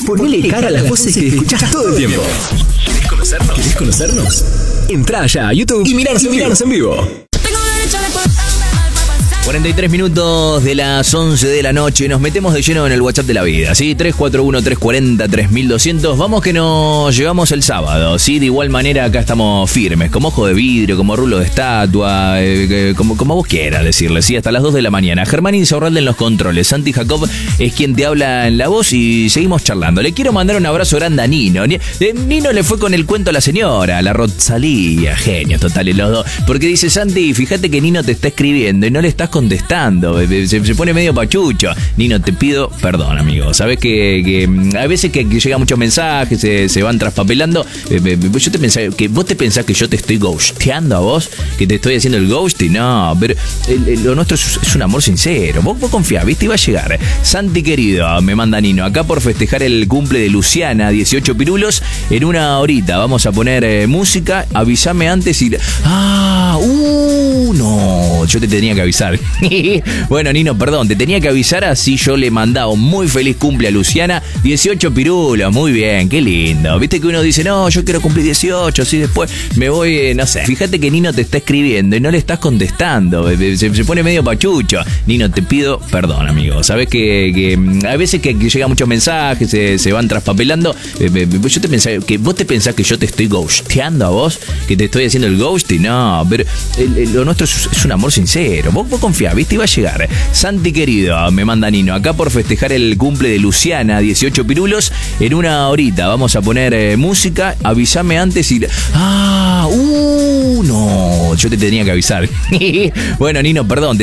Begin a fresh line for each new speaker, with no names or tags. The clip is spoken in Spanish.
Ponele cara a las voces que escuchás todo el tiempo. ¿Querés conocernos? ¿Querés conocernos? Entrá ya a YouTube y miranos en vivo.
43 minutos de las 11 de la noche. Nos metemos de lleno en el WhatsApp de la vida, ¿sí? 341-340-3200. Vamos que nos llevamos el sábado, ¿sí? De igual manera acá estamos firmes, como ojo de vidrio, como rulo de estatua, como vos quieras decirle, ¿sí? Hasta las 2 de la mañana. Germán Insaurralde en los controles. Santi Jacob es quien te habla en la voz y seguimos charlando. Le quiero mandar un abrazo grande a Nino. Nino le fue con el cuento a la señora, a la Rosalía. Genios totales los dos. Porque dice, Santi, fíjate que Nino te está escribiendo y no le estás contestando, se pone medio pachucho. Nino, te pido perdón, amigo. Sabes que a veces que llegan muchos mensajes, se van traspapelando. Yo te pensaba que vos te pensás que yo te estoy ghosteando a vos, que te estoy haciendo el ghosting. No, pero lo nuestro es un amor sincero. Vos confías, ¿viste? Iba a llegar. Santi querido, me manda Nino, acá por festejar el cumple de Luciana, 18 pirulos, en una horita vamos a poner música. Avísame antes y... no, yo te tenía que avisar. Bueno, Nino, perdón, te tenía que avisar, así yo le mandaba un muy feliz cumple a Luciana. 18 pirulos, muy bien, qué lindo. Viste que uno dice, no, yo quiero cumplir 18, así después me voy, no sé. Fíjate que Nino te está escribiendo y no le estás contestando, se pone medio pachucho. Nino, te pido perdón, amigo. Sabes que a veces que llegan muchos mensajes, se van traspapelando. Yo te pensaba que vos te pensás que yo te estoy ghosteando a vos, que te estoy haciendo el ghosting. No, pero lo nuestro es un amor sincero. Vos confías, ¿viste? Iba a llegar. Santi querido, me manda Nino, acá por festejar el cumple de Luciana, 18 pirulos, en una horita vamos a poner música. Avísame antes y... no, yo te tenía que avisar. Bueno, Nino, perdón.